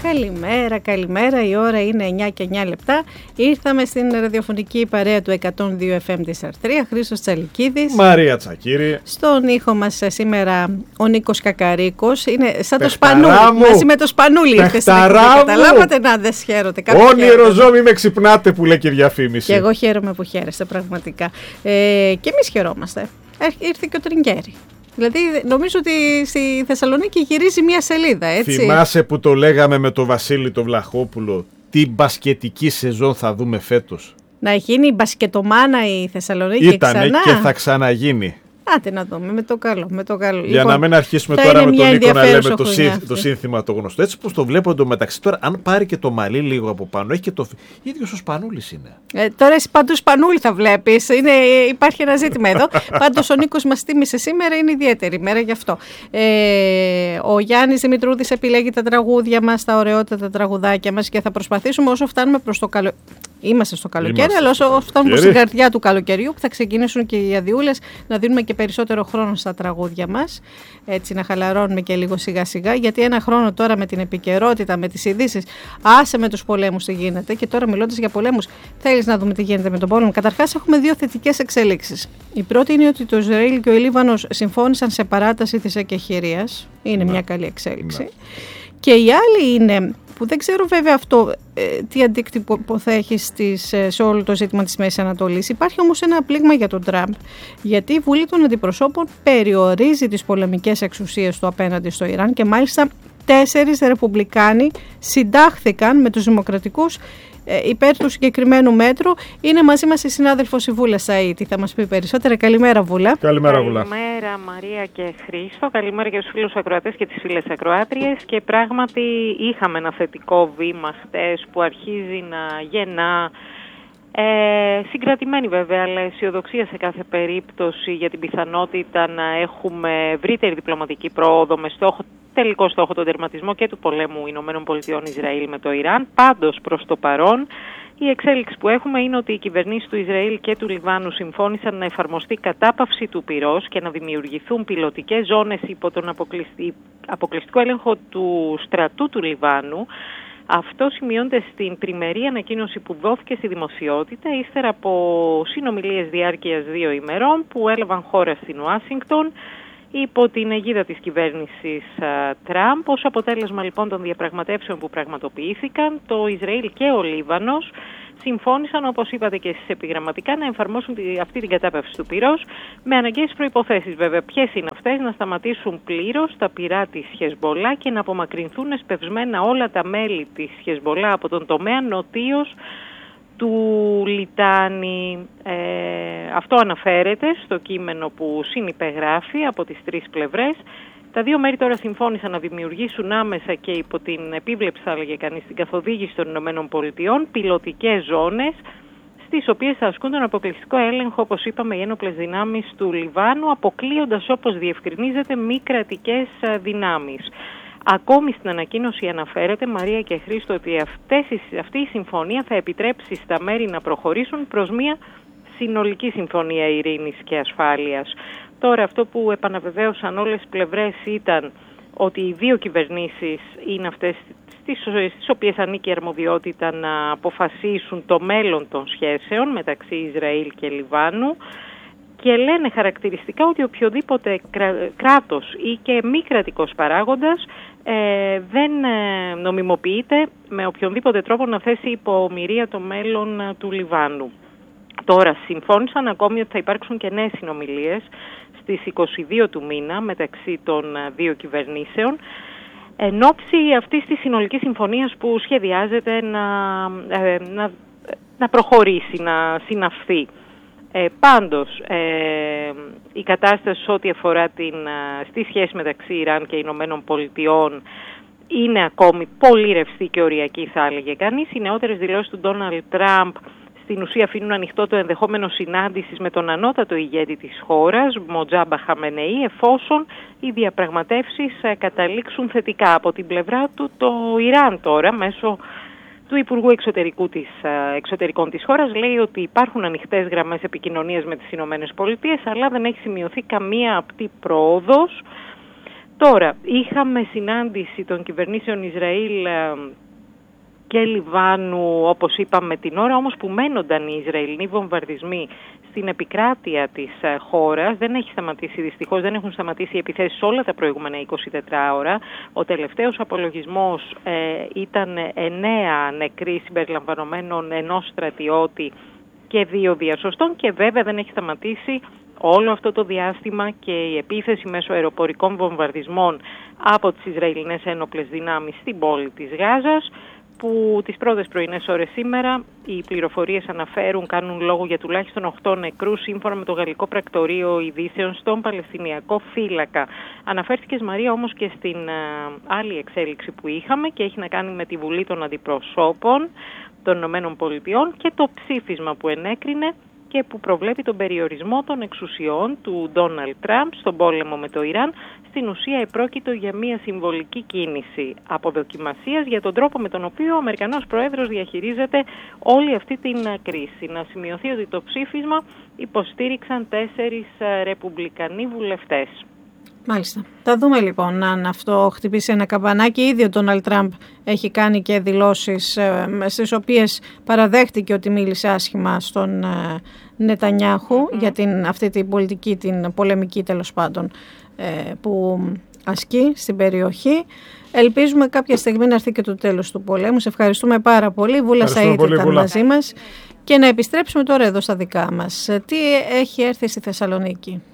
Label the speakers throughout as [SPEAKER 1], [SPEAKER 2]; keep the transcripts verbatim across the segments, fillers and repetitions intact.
[SPEAKER 1] Καλημέρα, καλημέρα. Η ώρα είναι εννιά και εννιά λεπτά. Ήρθαμε στην ραδιοφωνική παρέα του εκατόν δύο εφ εμ της Αρθρία. Χρήστος Τσαλικίδης.
[SPEAKER 2] Μαρία Τσακύρη.
[SPEAKER 1] Στον ήχο μας σήμερα ο Νίκος Κακαρίκος. Είναι σαν το Σπανούλι. Μαζί με το Σπανούλι ήρθε στην εκπομπή. Καταλάβατε, να δεν χαίρονται.
[SPEAKER 2] Όνειρο ζώο, μη με ξυπνάτε που λέει και η διαφήμιση.
[SPEAKER 1] Και εγώ χαίρομαι που χαίρεστε πραγματικά. Ε, και εμείς χαιρόμαστε. Ήρθε και ο Τριγκέρι. Δηλαδή νομίζω ότι στη Θεσσαλονίκη γυρίζει μια σελίδα, έτσι.
[SPEAKER 2] Θυμάσαι που το λέγαμε με τον Βασίλη τον Βλαχόπουλο, τι μπασκετική σεζόν θα δούμε φέτος.
[SPEAKER 1] Να γίνει μπασκετομάνα η Θεσσαλονίκη
[SPEAKER 2] Ήτανε
[SPEAKER 1] ξανά.
[SPEAKER 2] Και θα ξαναγίνει.
[SPEAKER 1] Άντε να δούμε, με το καλό, με το καλό.
[SPEAKER 2] Για
[SPEAKER 1] λοιπόν,
[SPEAKER 2] να μην αρχίσουμε τώρα με τον Νίκο να λέμε το, σύ, το σύνθημα το γνωστό. Έτσι πως το βλέπω εντωμεταξύ τώρα, αν πάρει και το μαλλί λίγο από πάνω, έχει και το ίδιος ο Σπανούλης είναι.
[SPEAKER 1] Ε, τώρα εσύ πάντως Σπανούλη θα βλέπεις, είναι, υπάρχει ένα ζήτημα εδώ. Πάντως ο Νίκος μας τίμησε σήμερα, είναι ιδιαίτερη ημέρα γι' αυτό. Ε, ο Γιάννης Δημητρούδης επιλέγει τα τραγούδια μας, τα ωραιότατα τραγουδάκια μας και θα προσπαθήσουμε όσο φτάνουμε προς το καλό. Είμαστε στο καλοκαίρι, αλλά όσο φτάνουμε στην καρδιά του καλοκαιριού, που θα ξεκινήσουν και οι αδιούλες, να δίνουμε και περισσότερο χρόνο στα τραγούδια μας. Έτσι, να χαλαρώνουμε και λίγο σιγά-σιγά. Γιατί ένα χρόνο τώρα με την επικαιρότητα, με τις ειδήσεις, άσε με τους πολέμους τι γίνεται. Και τώρα, μιλώντας για πολέμους, θέλεις να δούμε τι γίνεται με τον πόλεμο. Καταρχάς, έχουμε δύο θετικές εξέλιξεις. Η πρώτη είναι ότι το Ισραήλ και ο Λίβανος συμφώνησαν σε παράταση της εκεχηρίας. Είναι ναι. μια καλή εξέλιξη. Ναι. Και η άλλη είναι, που δεν ξέρω βέβαια αυτό ε, τι αντίκτυπο θα έχει στις, σε όλο το ζήτημα της Μέσης Ανατολής. Υπάρχει όμως ένα πλήγμα για τον Τραμπ, γιατί η Βουλή των Αντιπροσώπων περιορίζει τις πολεμικές εξουσίες του απέναντι στο Ιράν και μάλιστα τέσσερις ρεπουμπλικάνοι συντάχθηκαν με τους δημοκρατικούς ε, υπέρ του συγκεκριμένου μέτρου. Είναι μαζί μας η συνάδελφος η Βούλα Σαΐτη. Θα μας πει περισσότερα. Καλημέρα Βούλα.
[SPEAKER 2] Καλημέρα Βούλα.
[SPEAKER 3] Καλημέρα Μαρία και Χρήστο. Καλημέρα και στους φίλους ακροατές και τις φίλες ακροάτριες. Και πράγματι είχαμε ένα θετικό βήμα χτες που αρχίζει να γεννά. Ε, συγκρατημένη βέβαια, αλλά αισιοδοξία σε κάθε περίπτωση για την πιθανότητα να έχουμε ευρύτερη διπλωματική πρόοδο με στόχο, τελικό στόχο τον τερματισμό και του πολέμου Ηνωμένων Πολιτειών Ισραήλ με το Ιράν. Πάντως προς το παρόν η εξέλιξη που έχουμε είναι ότι οι κυβερνήσεις του Ισραήλ και του Λιβάνου συμφώνησαν να εφαρμοστεί κατάπαυση του πυρός και να δημιουργηθούν πιλωτικές ζώνες υπό τον αποκλειστικό έλεγχο του στρατού του Λιβάνου. Αυτό σημειώνεται στην τριμερή ανακοίνωση που δόθηκε στη δημοσιότητα ύστερα από συνομιλίες διάρκειας δύο ημερών που έλαβαν χώρα στην Ουάσιγκτον υπό την αιγίδα της κυβέρνησης Τραμπ. Ως αποτέλεσμα λοιπόν των διαπραγματεύσεων που πραγματοποιήθηκαν, το Ισραήλ και ο Λίβανος συμφώνησαν, όπως είπατε και εσείς επιγραμματικά, να εφαρμόσουν αυτή την κατάπαυση του πυρός με αναγκαίες προϋποθέσεις βέβαια. Ποιες είναι αυτές? Να σταματήσουν πλήρως τα πυρά της Χεσμπολά και να απομακρυνθούν εσπευσμένα όλα τα μέλη της Χεσμπολά από τον τομέα νοτίως του Λιτάνι. Ε, αυτό αναφέρεται στο κείμενο που συνυπεγράφει από τις τρεις πλευρές. Τα δύο μέρη τώρα συμφώνησαν να δημιουργήσουν άμεσα και υπό την επίβλεψη, θα έλεγε κανείς, την καθοδήγηση των Ηνωμένων Πολιτειών, πιλωτικές ζώνες, στις οποίες θα ασκούν τον αποκλειστικό έλεγχο, όπως είπαμε, οι ένοπλες δυνάμεις του Λιβάνου, αποκλείοντας, όπως διευκρινίζεται, μη κρατικές δυνάμεις. Ακόμη στην ανακοίνωση αναφέρεται, Μαρία και Χρήστο, ότι αυτές, αυτή η συμφωνία θα επιτρέψει στα μέρη να προχωρήσουν προς μια συνολική συμφωνία ειρήνης και ασφάλειας. Τώρα αυτό που επαναβεβαίωσαν όλες τις πλευρές ήταν ότι οι δύο κυβερνήσεις είναι αυτές στις, στις οποίες ανήκει η αρμοδιότητα να αποφασίσουν το μέλλον των σχέσεων μεταξύ Ισραήλ και Λιβάνου και λένε χαρακτηριστικά ότι οποιοδήποτε κράτος ή και μη κρατικός παράγοντας ε, δεν ε, νομιμοποιείται με οποιονδήποτε τρόπο να θέσει υπό ομηρία το μέλλον ε, του Λιβάνου. Τώρα συμφώνησαν ακόμη ότι θα υπάρξουν και νέες συνομιλίες στις είκοσι δύο του μήνα μεταξύ των δύο κυβερνήσεων εν ώψη αυτής της συνολικής συμφωνίας που σχεδιάζεται να, ε, να, να προχωρήσει, να συναυθεί. Ε, πάντως, ε, η κατάσταση ό,τι αφορά την, στη σχέση μεταξύ Ιράν και Ηνωμένων Πολιτειών είναι ακόμη πολύ ρευστή και οριακή, θα έλεγε κανείς. Οι νεότερες δηλώσεις του Ντόναλντ Τραμπ στην ουσία αφήνουν ανοιχτό το ενδεχόμενο συνάντησης με τον ανώτατο ηγέτη της χώρας, Μοτζάμπα Χαμενεή, εφόσον οι διαπραγματεύσεις καταλήξουν θετικά. Από την πλευρά του το Ιράν τώρα, μέσω του Υπουργού Εξωτερικού της, Εξωτερικών της χώρας, λέει ότι υπάρχουν ανοιχτές γραμμές επικοινωνίας με τις Ηνωμένες Πολιτείες, αλλά δεν έχει σημειωθεί καμία απτή πρόοδος. Τώρα, είχαμε συνάντηση των κυβερνήσεων Ισραήλ και Λιβάνου, όπως είπαμε την ώρα, όμως που μένονταν οι Ισραηλινοί βομβαρδισμοί στην επικράτεια της χώρας. Δεν έχει σταματήσει, δυστυχώς δεν έχουν σταματήσει οι επιθέσεις όλα τα προηγούμενα είκοσι τέσσερις ώρα. Ο τελευταίος απολογισμός ε, ήταν εννέα νεκροί συμπεριλαμβανομένων ενός στρατιώτη και δύο διασωστών, και βέβαια δεν έχει σταματήσει όλο αυτό το διάστημα και η επίθεση μέσω αεροπορικών βομβαρδισμών από τις Ισραηλινές ένοπλες δυνάμεις στην πόλη της Γάζας, που τις πρώτες πρωινές ώρες σήμερα οι πληροφορίες αναφέρουν, κάνουν λόγο για τουλάχιστον οκτώ νεκρούς, σύμφωνα με το Γαλλικό Πρακτορείο Ειδήσεων, στον Παλαιστινιακό φύλακα. Αναφέρθηκες, Μαρία, όμως και στην uh, άλλη εξέλιξη που είχαμε, και έχει να κάνει με τη Βουλή των Αντιπροσώπων των Ηνωμένων Πολιτειών και το ψήφισμα που ενέκρινε και που προβλέπει τον περιορισμό των εξουσιών του Ντόναλντ Τραμπ στον πόλεμο με το Ιράν. Στην ουσία επρόκειτο για μια συμβολική κίνηση αποδοκιμασίας για τον τρόπο με τον οποίο ο Αμερικανός Πρόεδρος διαχειρίζεται όλη αυτή την κρίση. Να σημειωθεί ότι το ψήφισμα υποστήριξαν τέσσερις ρεπουμπλικανοί βουλευτές.
[SPEAKER 1] Μάλιστα. Θα δούμε λοιπόν αν αυτό χτυπήσει ένα καμπανάκι. Ήδη ο Ντόναλντ Τραμπ έχει κάνει και δηλώσεις ε, στις οποίες παραδέχτηκε ότι μίλησε άσχημα στον ε, Νετανιάχου mm-hmm. για την, αυτή την πολιτική, την πολεμική τέλος πάντων ε, που ασκεί στην περιοχή. Ελπίζουμε κάποια στιγμή να έρθει και το τέλος του πολέμου. Σε ευχαριστούμε πάρα πολύ. Βούλα Σαΐτ ήταν μαζί μας. Και να επιστρέψουμε τώρα εδώ στα δικά μας. Τι έχει έρθει στη Θεσσαλονίκη?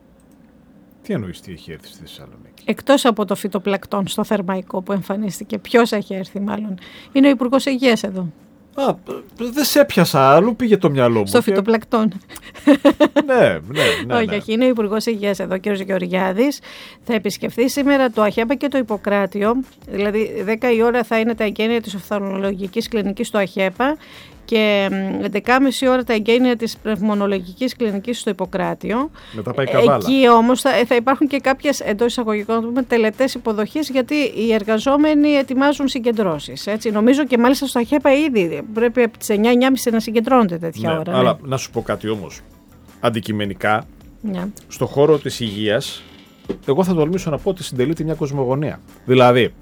[SPEAKER 2] Τι εννοείς τι έχει έρθει στη Θεσσαλονίκη?
[SPEAKER 1] Εκτός από το φυτοπλακτόν στο Θερμαϊκό που εμφανίστηκε, ποιος έχει έρθει μάλλον? Είναι ο Υπουργός Υγείας εδώ.
[SPEAKER 2] Α, δεν σε έπιασα, αλλού πήγε το μυαλό μου.
[SPEAKER 1] Στο και... φυτοπλακτόν.
[SPEAKER 2] ναι, ναι, ναι.
[SPEAKER 1] Όχι,
[SPEAKER 2] ναι.
[SPEAKER 1] όχι, είναι ο Υπουργός Υγείας εδώ, κ. Γεωργιάδης. Θα επισκεφθεί σήμερα το ΑΧΕΠΑ και το Ιπποκράτιο. Δηλαδή, δέκα η ώρα θα είναι τα εγγένεια της οφθαλμολογικής κλινικής στο ΑΧΕΠΑ και έντεκα και μισή ώρα τα εγγένεια της πνευμονολογικής κλινικής στο Ιπποκράτιο.
[SPEAKER 2] Μετά πάει καβάλα.
[SPEAKER 1] Εκεί όμως θα, θα υπάρχουν και κάποιες εντός εισαγωγικών τελετές υποδοχής, γιατί οι εργαζόμενοι ετοιμάζουν συγκεντρώσεις. Έτσι. Νομίζω και μάλιστα στο ΑΧΕΠΑ ήδη πρέπει από τις εννιά και μισή να συγκεντρώνεται τέτοια
[SPEAKER 2] ναι,
[SPEAKER 1] ώρα.
[SPEAKER 2] Αλλά
[SPEAKER 1] ναι.
[SPEAKER 2] να σου πω κάτι όμως. Αντικειμενικά,
[SPEAKER 1] ναι. στο
[SPEAKER 2] χώρο της υγείας, εγώ θα τολμήσω να πω ότι συντελείται μια κοσμογονία. Δηλαδή,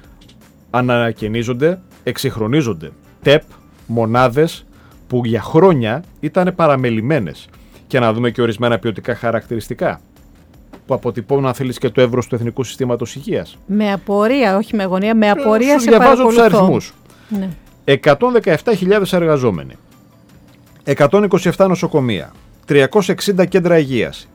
[SPEAKER 2] ανακαινίζονται, εξυγχρονίζονται ΤΕΠ, μονάδες που για χρόνια ήταν παραμελημένες, και να δούμε και ορισμένα ποιοτικά χαρακτηριστικά που αποτυπώνουν, αν θέλεις, και το εύρος του Εθνικού Συστήματος Υγείας.
[SPEAKER 1] Με απορία, όχι με αγωνία, με απορία σε
[SPEAKER 2] διαβάζω
[SPEAKER 1] παρακολουθώ.
[SPEAKER 2] τους αριθμούς.
[SPEAKER 1] Ναι.
[SPEAKER 2] εκατόν δεκαεπτά χιλιάδες εργαζόμενοι, εκατόν είκοσι επτά νοσοκομεία, τριακόσια εξήντα κέντρα υγείας,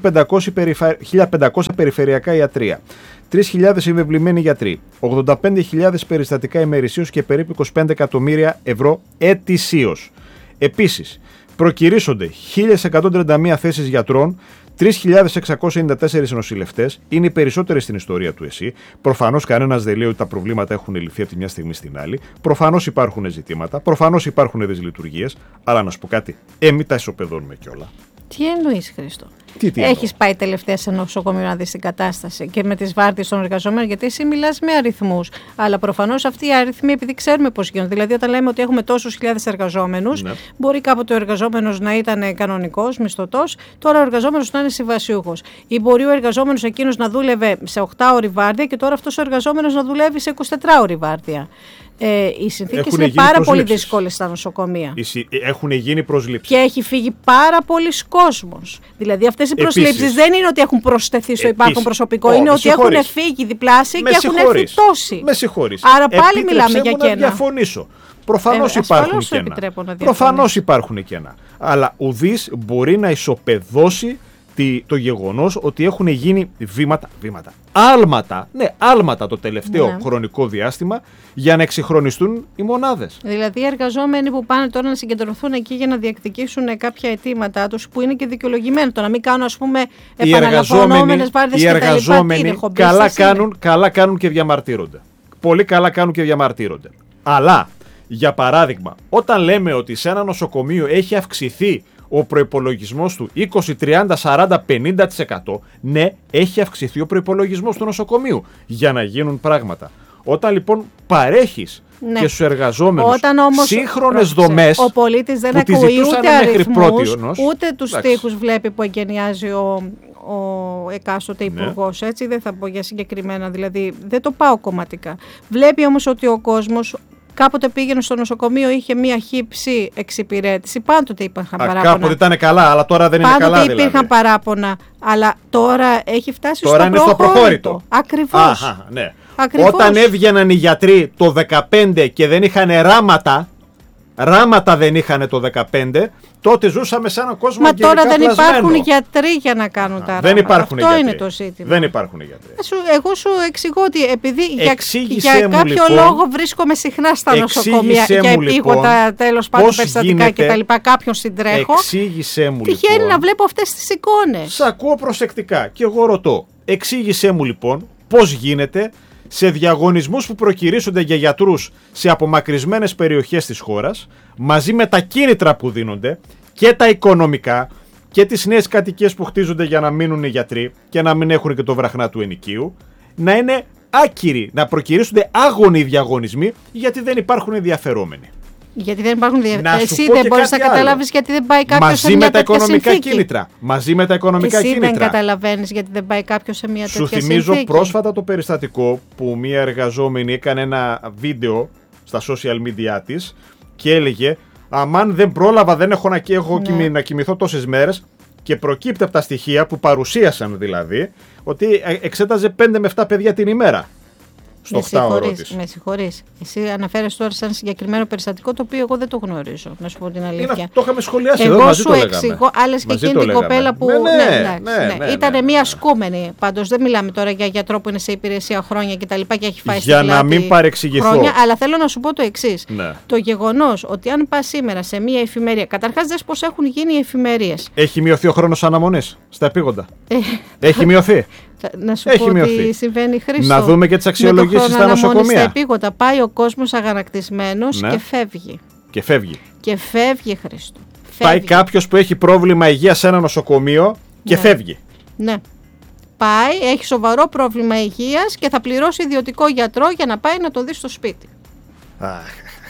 [SPEAKER 2] χίλια πεντακόσια περιφερειακά ιατρεία, τρεις χιλιάδες συμβεβλημένοι γιατροί, ογδόντα πέντε χιλιάδες περιστατικά ημερησίως και περίπου είκοσι πέντε εκατομμύρια ευρώ ετησίως. Επίσης, προκυρήσονται χίλια εκατόν τριάντα μία θέσεις γιατρών, τρεις χιλιάδες εξακόσιοι ενενήντα τέσσερις νοσηλευτές, είναι οι περισσότεροι στην ιστορία του ΕΣΥ. Προφανώς κανένας δεν λέει ότι τα προβλήματα έχουν λυθεί από τη μια στιγμή στην άλλη. Προφανώς υπάρχουν ζητήματα, προφανώς υπάρχουν δυσλειτουργίες, αλλά να σου πω κάτι, ε, μην τα ισοπεδώνουμε κιόλα.
[SPEAKER 1] Τι εννοείς, Χρήστο?
[SPEAKER 2] Τι, τι
[SPEAKER 1] Έχεις πάει τελευταία σε νοσοκομείο να δεις την κατάσταση και με τις βάρδιες των εργαζομένων? Γιατί εσύ μιλάς με αριθμούς, αλλά προφανώς αυτοί οι αριθμοί, επειδή ξέρουμε πώς γίνονται, δηλαδή όταν λέμε ότι έχουμε τόσους χιλιάδες εργαζόμενους, ναι. μπορεί κάποτε ο εργαζόμενος να ήταν κανονικός, μισθωτός, τώρα ο εργαζόμενος να είναι συμβασιούχος. Ή μπορεί ο εργαζόμενος εκείνος να δούλευε σε οκτάωρη βάρδια και τώρα αυτός ο εργαζόμενος να δουλεύει σε εικοσιτετράωρη βάρδια. Ε, οι συνθήκες είναι πάρα προσλήψεις. Πολύ δύσκολες στα νοσοκομεία.
[SPEAKER 2] Έχουν γίνει προσλήψεις.
[SPEAKER 1] Και έχει φύγει πάρα πολλοί κόσμος. Δηλαδή αυτές οι προσλήψεις δεν είναι ότι έχουν προσθεθεί στο υπάρχον προσωπικό, oh, είναι ότι έχουν φύγει διπλάσια και έχουν έρθει τόσοι.
[SPEAKER 2] Με συγχωρείς.
[SPEAKER 1] Άρα πάλι μιλάμε για κενά.
[SPEAKER 2] Να διαφωνήσω. Προφανώς ε, υπάρχουν κενά. Προφανώς υπάρχουν κενά. Αλλά ουδής μπορεί να ισοπεδώσει το γεγονός ότι έχουν γίνει βήματα, βήματα, άλματα, ναι, άλματα το τελευταίο ναι. χρονικό διάστημα για να εξυγχρονιστούν οι μονάδες.
[SPEAKER 1] Δηλαδή οι εργαζόμενοι που πάνε τώρα να συγκεντρωθούν εκεί για να διεκδικήσουν κάποια αιτήματά τους που είναι και δικαιολογημένο. Το να μην κάνουν, ας πούμε, επαναλαμβανόμενες βάρδιες και τα λοιπά. Είναι
[SPEAKER 2] καλά κάνουν, καλά κάνουν και διαμαρτύρονται. Πολύ καλά κάνουν και διαμαρτύρονται. Αλλά, για παράδειγμα, όταν λέμε ότι σε ένα νοσοκομείο έχει αυξηθεί ο προϋπολογισμός του είκοσι, τριάντα, σαράντα, πενήντα τοις εκατό, ναι, έχει αυξηθεί ο προϋπολογισμός του νοσοκομείου για να γίνουν πράγματα. Όταν λοιπόν παρέχεις
[SPEAKER 1] ναι.
[SPEAKER 2] και στους εργαζόμενους
[SPEAKER 1] όμως,
[SPEAKER 2] σύγχρονες δομές,
[SPEAKER 1] ο πολίτης δεν ακούει ούτε αριθμούς, ούτε τους
[SPEAKER 2] εντάξει.
[SPEAKER 1] στίχους βλέπει που εγκαινιάζει ο, ο εκάστοτε υπουργός, ναι. έτσι, δεν θα πω για συγκεκριμένα, δηλαδή δεν το πάω κομματικά. Βλέπει όμως ότι ο κόσμος κάποτε πήγαινε στο νοσοκομείο, είχε μία χύψη εξυπηρέτηση. Πάντοτε υπήρχαν παράπονα.
[SPEAKER 2] Κάποτε ήταν καλά, αλλά τώρα δεν
[SPEAKER 1] Πάντοτε
[SPEAKER 2] είναι καλά.
[SPEAKER 1] Πάντοτε υπήρχαν
[SPEAKER 2] δηλαδή.
[SPEAKER 1] παράπονα, αλλά τώρα έχει φτάσει
[SPEAKER 2] τώρα
[SPEAKER 1] στο,
[SPEAKER 2] είναι στο προχώρητο.
[SPEAKER 1] Ακριβώς.
[SPEAKER 2] Αχα, ναι.
[SPEAKER 1] Ακριβώς.
[SPEAKER 2] Όταν έβγαιναν οι γιατροί το δεκαπέντε και δεν είχαν ράματα, ράματα δεν είχαν το δεκαπέντε, τότε ζούσαμε σε έναν κόσμο
[SPEAKER 1] Μα τώρα δεν
[SPEAKER 2] πλασμένο.
[SPEAKER 1] υπάρχουν γιατροί για να κάνουν Α, τα ράματα.
[SPEAKER 2] Δεν υπάρχουν
[SPEAKER 1] Αυτό
[SPEAKER 2] γιατροί.
[SPEAKER 1] είναι το ζήτημα.
[SPEAKER 2] Δεν υπάρχουν γιατροί.
[SPEAKER 1] Εγώ σου εξηγώ ότι επειδή για, για
[SPEAKER 2] μου,
[SPEAKER 1] κάποιο
[SPEAKER 2] λοιπόν,
[SPEAKER 1] λόγο βρίσκομαι συχνά στα νοσοκομεία για επίγοντα τέλος πάντων περιστατικά κτλ. Κάποιον συντρέχω.
[SPEAKER 2] Εξήγησέ μου
[SPEAKER 1] τυχαίνει
[SPEAKER 2] λοιπόν,
[SPEAKER 1] να βλέπω αυτές τις εικόνες.
[SPEAKER 2] Σ' ακούω προσεκτικά και εγώ ρωτώ. Εξήγησέ μου λοιπόν πώς γίνεται σε διαγωνισμούς που προκηρύσσονται για γιατρούς σε απομακρυσμένες περιοχές της χώρας, μαζί με τα κίνητρα που δίνονται και τα οικονομικά και τις νέες κατοικίες που χτίζονται για να μείνουν οι γιατροί και να μην έχουν και το βραχνά του ενοικίου, να είναι άκυροι, να προκηρύσσονται άγονοι διαγωνισμοί γιατί δεν υπάρχουν ενδιαφερόμενοι.
[SPEAKER 1] Γιατί δεν υπάρχουν ενδιαφερόμενοι. Εσύ δεν μπορείς να καταλάβεις γιατί δεν πάει κάποιος
[SPEAKER 2] μαζί
[SPEAKER 1] σε μια
[SPEAKER 2] με τα οικονομικά
[SPEAKER 1] συνθήκη.
[SPEAKER 2] Κίνητρα. Μαζί με τα οικονομικά
[SPEAKER 1] Εσύ
[SPEAKER 2] κίνητρα.
[SPEAKER 1] δεν καταλαβαίνεις γιατί δεν πάει κάποιος σε μια τέτοια συνθήκη.
[SPEAKER 2] Σου θυμίζω πρόσφατα το περιστατικό που μια εργαζόμενη έκανε ένα βίντεο στα social media της και έλεγε αμάν δεν πρόλαβα, δεν έχω να, έχω ναι. να κοιμηθώ τόσες μέρες, και προκύπτει από τα στοιχεία που παρουσίασαν δηλαδή ότι εξέταζε πέντε με επτά παιδιά την ημέρα. Στο οκτάωρο της.
[SPEAKER 1] Με συγχωρείς. Εσύ αναφέρεσαι τώρα σε ένα συγκεκριμένο περιστατικό το οποίο εγώ δεν το γνωρίζω, να σου πω την αλήθεια.
[SPEAKER 2] Είναι, το είχαμε σχολιάσει
[SPEAKER 1] εγώ
[SPEAKER 2] εδώ, μαζί
[SPEAKER 1] σου
[SPEAKER 2] το λέγαμε.
[SPEAKER 1] εξηγώ, άλλες και εκείνη την κοπέλα που.
[SPEAKER 2] Ναι, ναι,
[SPEAKER 1] ναι,
[SPEAKER 2] ναι,
[SPEAKER 1] ναι,
[SPEAKER 2] ναι, ναι,
[SPEAKER 1] ήταν
[SPEAKER 2] ναι,
[SPEAKER 1] μια
[SPEAKER 2] ναι.
[SPEAKER 1] ασκούμενη. Πάντως δεν μιλάμε τώρα για γιατρό που είναι σε υπηρεσία χρόνια κτλ. Και, και έχει φάει
[SPEAKER 2] για
[SPEAKER 1] στη
[SPEAKER 2] να μην παρεξηγηθώ.
[SPEAKER 1] Χρόνια, αλλά θέλω να σου πω το εξής.
[SPEAKER 2] Ναι.
[SPEAKER 1] Το γεγονός ότι αν πας σήμερα σε μια εφημερία. Καταρχάς, δες πώς έχουν γίνει οι εφημερίες.
[SPEAKER 2] Έχει μειωθεί ο χρόνος αναμονής στα επίγοντα. Έχει μειωθεί.
[SPEAKER 1] Να σου
[SPEAKER 2] Έχει
[SPEAKER 1] πω
[SPEAKER 2] μειωθεί.
[SPEAKER 1] τι συμβαίνει, Χρήστο.
[SPEAKER 2] Να δούμε και τις αξιολογήσεις στα νοσοκομεία.
[SPEAKER 1] Στα επίγοντα πάει ο κόσμος αγανακτισμένος, ναι, και φεύγει.
[SPEAKER 2] Και φεύγει.
[SPEAKER 1] Και φεύγει, Χρήστο.
[SPEAKER 2] Πάει κάποιος που έχει πρόβλημα υγείας σε ένα νοσοκομείο και
[SPEAKER 1] ναι.
[SPEAKER 2] φεύγει.
[SPEAKER 1] Ναι. Πάει, έχει σοβαρό πρόβλημα υγείας και θα πληρώσει ιδιωτικό γιατρό για να πάει να το δει στο σπίτι.
[SPEAKER 2] Αχ.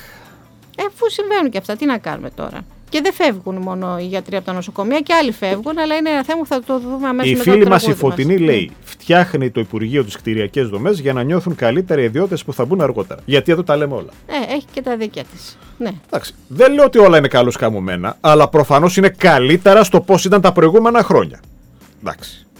[SPEAKER 1] Ε, αφού συμβαίνουν και αυτά, τι να κάνουμε τώρα. Και δεν φεύγουν μόνο οι γιατροί από τα νοσοκομεία και άλλοι φεύγουν, αλλά είναι ένα θέμα που θα το δούμε αμέσως μετά.
[SPEAKER 2] Η φίλη μας η Φωτεινή λέει: φτιάχνει το Υπουργείο τις κτηριακές δομές για να νιώθουν καλύτερα οι ιδιώτες που θα μπουν αργότερα. Γιατί εδώ τα λέμε όλα.
[SPEAKER 1] Ε, έχει και τα δίκια της. Ναι.
[SPEAKER 2] Εντάξει. Δεν λέω ότι όλα είναι καλώς καμωμένα, αλλά προφανώς είναι καλύτερα στο πώς ήταν τα προηγούμενα χρόνια. Εντάξει.